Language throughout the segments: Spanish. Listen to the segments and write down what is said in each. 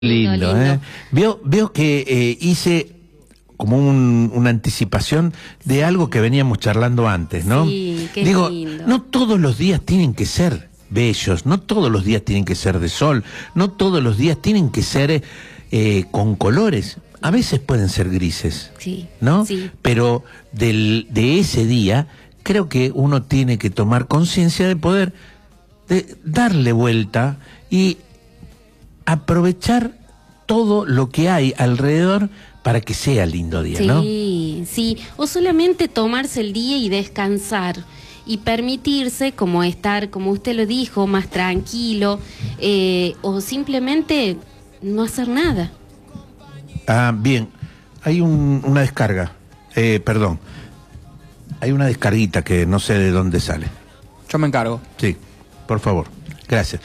Lindo, ¿eh? Veo que hice como una anticipación de algo que veníamos charlando antes, ¿no? Sí, qué Digo, lindo. no todos los días tienen que ser bellos, no todos los días tienen que ser de sol, no todos los días tienen que ser con colores. A veces pueden ser grises, Sí, ¿no? sí. Pero de ese día, creo que uno tiene que tomar conciencia de poder darle vuelta y aprovechar todo lo que hay alrededor para que sea lindo día, Sí, ¿no? sí, o solamente tomarse el día y descansar y permitirse como estar, como usted lo dijo, más tranquilo, o simplemente no hacer nada. Ah, bien, hay una descarga, perdón, hay una descarguita que no sé de dónde sale. Yo me encargo. Sí, por favor. Gracias.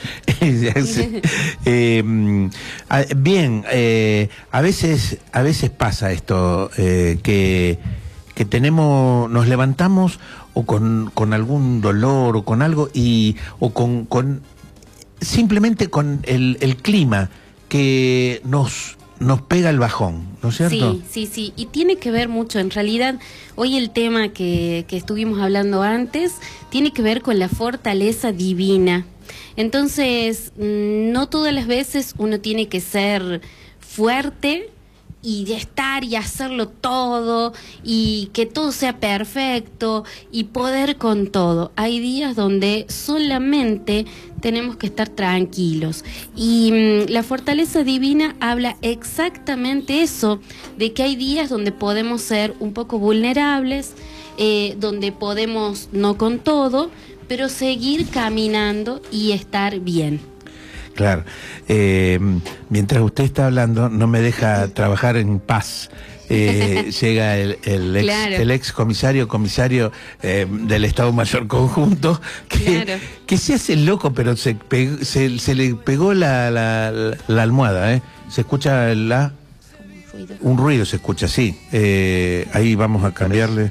Bien, a veces pasa esto, que nos levantamos o con algún dolor o con algo o con simplemente con el clima que nos pega el bajón, ¿no es cierto? Sí, y tiene que ver mucho, en realidad, hoy el tema que estuvimos hablando antes, tiene que ver con la fortaleza divina. Entonces, no todas las veces uno tiene que ser fuerte y estar y hacerlo todo y que todo sea perfecto y poder con todo. Hay días donde solamente tenemos que estar tranquilos y la fortaleza divina habla exactamente eso, de que hay días donde podemos ser un poco vulnerables, donde podemos no con todo, pero seguir caminando y estar bien. Claro. Mientras usted está hablando, no me deja trabajar en paz. Llega el ex comisario del Estado Mayor Conjunto, que se hace loco, pero se le pegó la almohada, ¿eh? Se escucha un ruido se escucha, sí. Ahí vamos a cambiarle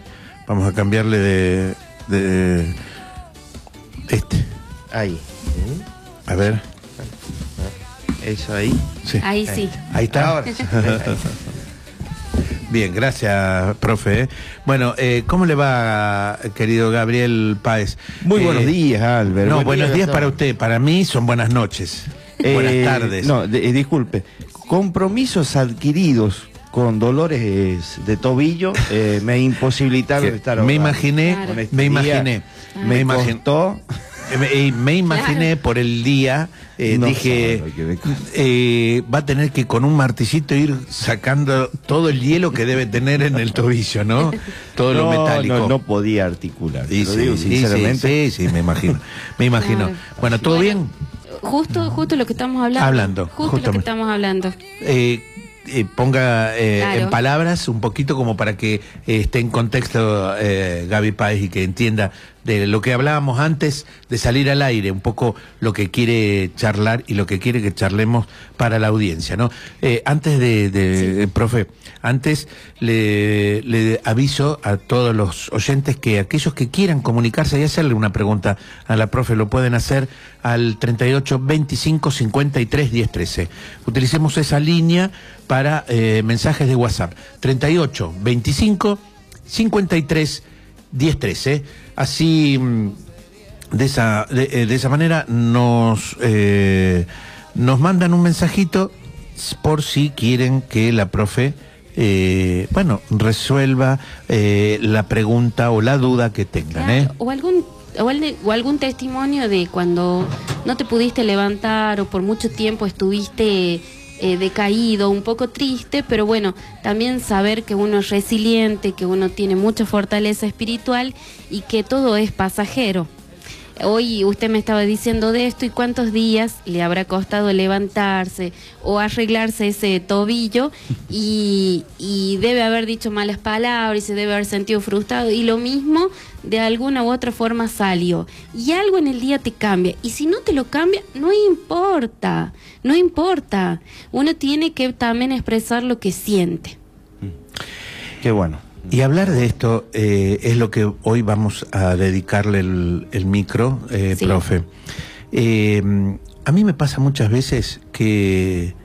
de Ahí. A ver. Eso ahí. Sí. Ahí sí. Ahí está. Ahora. Bien, gracias, profe. Bueno, ¿cómo le va, querido Gabriel Páez? Muy buenos días, Albert. No, buenos días para usted. Para mí son buenas noches. Buenas tardes. No, disculpe. Compromisos adquiridos con dolores de tobillo me imposibilitaron estar Me ahora. imaginé, Claro. me costó. Me imaginé por el día, No dije, va a tener que con un martillito ir sacando todo el hielo que debe tener en el tobillo, ¿no? Todo lo metálico. No podía articular, Sí, lo digo sinceramente. sí, me imagino. Claro. Bueno, ¿todo bien? Justo lo que estamos hablando. Justo lo que estamos hablando. Ponga Claro. en palabras un poquito como para que esté en contexto Gaby Páez y que entienda de lo que hablábamos antes de salir al aire, un poco lo que quiere charlar y lo que quiere que charlemos para la audiencia, ¿no? Antes profe, antes le aviso a todos los oyentes que aquellos que quieran comunicarse y hacerle una pregunta a la profe lo pueden hacer al 38 25 53 10 13. Utilicemos esa línea para mensajes de WhatsApp. 38 25 53 10 13. Así, de esa manera nos mandan un mensajito por si quieren que la profe resuelva la pregunta o la duda que tengan. Claro, o algún testimonio de cuando no te pudiste levantar o por mucho tiempo estuviste decaído, un poco triste, pero bueno, también saber que uno es resiliente, que uno tiene mucha fortaleza espiritual y que todo es pasajero. Hoy usted me estaba diciendo de esto y cuántos días le habrá costado levantarse o arreglarse ese tobillo y debe haber dicho malas palabras y se debe haber sentido frustrado y lo mismo de alguna u otra forma salió y algo en el día te cambia y si no te lo cambia no importa, uno tiene que también expresar lo que siente. Qué bueno. Y hablar de esto es lo que hoy vamos a dedicarle el micro, Sí. profe. A mí me pasa muchas veces que